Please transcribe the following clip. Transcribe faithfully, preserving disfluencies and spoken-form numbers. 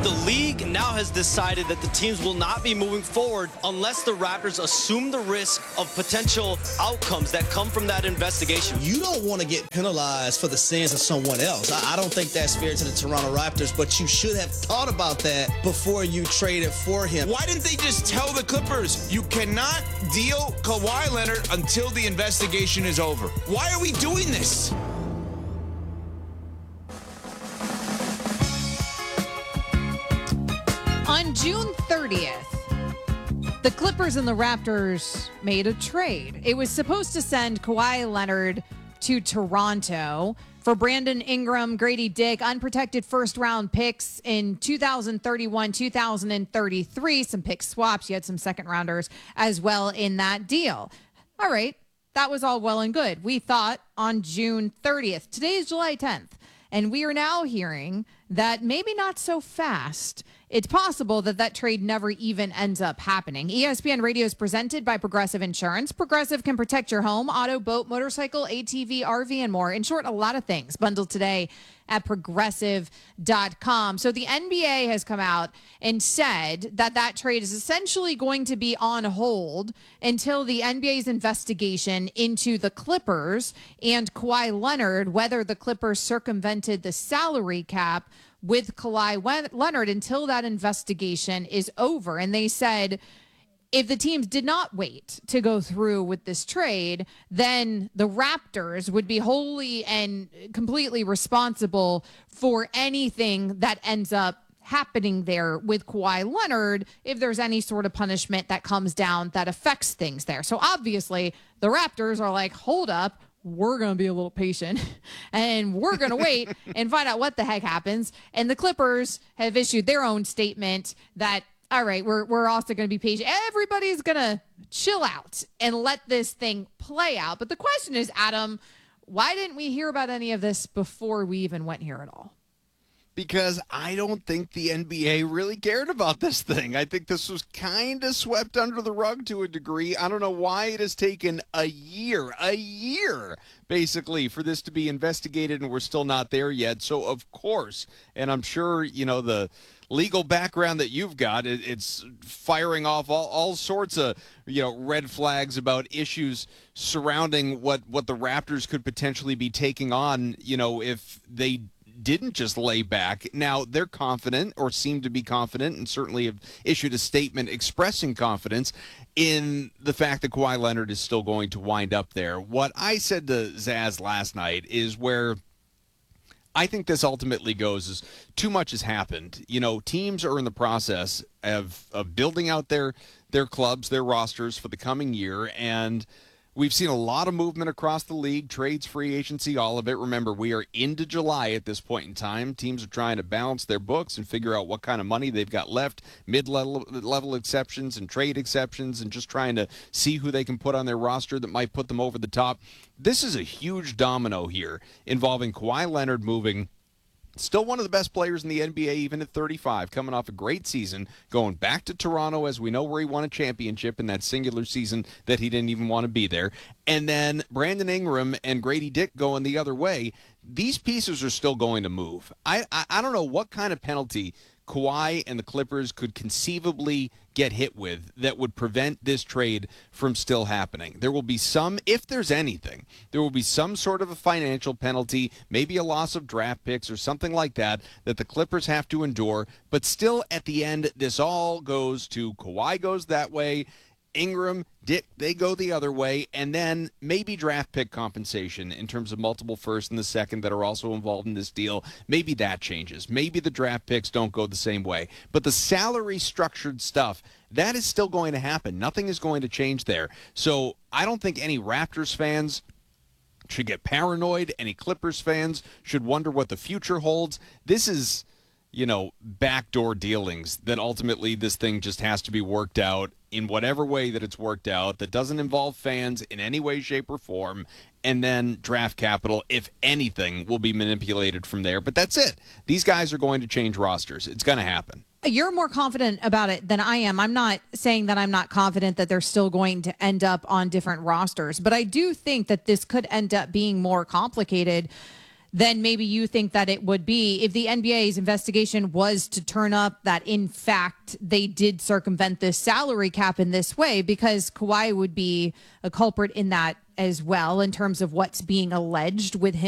the league now has decided that the teams will not be moving forward unless the Raptors assume the risk of potential outcomes that come from that investigation. You don't want to get penalized for the sins of someone else. I, I don't think that's fair to the Toronto Raptors, but you should have thought about that before you traded for him. Why didn't they just tell the Clippers, you cannot deal Kawhi Leonard until the investigation is over? Why are we doing this? On June thirtieth, the Clippers and the Raptors made a trade. It was supposed to send Kawhi Leonard to Toronto for Brandon Ingram, Grady Dick, unprotected first-round picks in two thousand thirty-one, two thousand thirty-three, some pick swaps. You had some second-rounders as well in that deal. All right, that was all well and good. We thought on June thirtieth. Today is July tenth, and we are now hearing that maybe not so fast. It's possible that that trade never even ends up happening. E S P N Radio is presented by Progressive Insurance. Progressive can protect your home, auto, boat, motorcycle, A T V, R V, and more. In short, a lot of things bundled today at progressive dot com. So the N B A has come out and said that that trade is essentially going to be on hold until the N B A's investigation into the Clippers and Kawhi Leonard, whether the Clippers circumvented the salary cap with Kawhi Leonard until that investigation is over. And they said if the teams did not wait to go through with this trade, then the Raptors would be wholly and completely responsible for anything that ends up happening there with Kawhi Leonard if there's any sort of punishment that comes down that affects things there. So obviously the Raptors are like, hold up, we're going to be a little patient and we're going to wait and find out what the heck happens. And the Clippers have issued their own statement that, all right, we're, we're also going to be patient. Everybody's going to chill out and let this thing play out. But the question is, Adam, why didn't we hear about any of this before we even went here at all? Because I don't think the N B A really cared about this thing. I think this was kind of swept under the rug to a degree. I don't know why it has taken a year, a year, basically, for this to be investigated, and we're still not there yet. So, of course, and I'm sure, you know, the legal background that you've got, it, it's firing off all, all sorts of, you know, red flags about issues surrounding what, what the Raptors could potentially be taking on, you know, if they didn't just lay back. Now, they're confident or seem to be confident and certainly have issued a statement expressing confidence in the fact that Kawhi Leonard is still going to wind up there. What I said to Zaz last night is where I think this ultimately goes is too much has happened. You know, teams are in the process of, of building out their, their clubs, their rosters for the coming year, and we've seen a lot of movement across the league, trades, free agency, all of it. Remember, we are into July at this point in time. Teams are trying to balance their books and figure out what kind of money they've got left, mid-level level exceptions and trade exceptions, and just trying to see who they can put on their roster that might put them over the top. This is a huge domino here involving Kawhi Leonard moving. Still one of the best players in the N B A, even at thirty-five, coming off a great season, going back to Toronto, as we know, where he won a championship in that singular season that he didn't even want to be there. And then Brandon Ingram and Grady Dick going the other way. These pieces are still going to move. I, I, I don't know what kind of penalty Kawhi and the Clippers could conceivably get hit with that would prevent this trade from still happening. There will be some, if there's anything, there will be some sort of a financial penalty, maybe a loss of draft picks or something like that, that the Clippers have to endure. But still, at the end, this all goes to Kawhi goes that way, Ingram, Dick, they go the other way, and then maybe draft pick compensation in terms of multiple first and the second that are also involved in this deal. Maybe that changes. Maybe the draft picks don't go the same way. But the salary structured stuff, that is still going to happen. Nothing is going to change there. So I don't think any Raptors fans should get paranoid. Any Clippers fans should wonder what the future holds. This is, you know, backdoor dealings that ultimately this thing just has to be worked out in whatever way that it's worked out that doesn't involve fans in any way, shape, or form, and then draft capital, if anything, will be manipulated from there. But that's it. These guys are going to change rosters. It's going to happen. You're more confident about it than I am. I'm not saying that I'm not confident that they're still going to end up on different rosters, but I do think that this could end up being more complicated than maybe you think that it would be if the N B A's investigation was to turn up that, in fact, they did circumvent this salary cap in this way, because Kawhi would be a culprit in that as well in terms of what's being alleged with him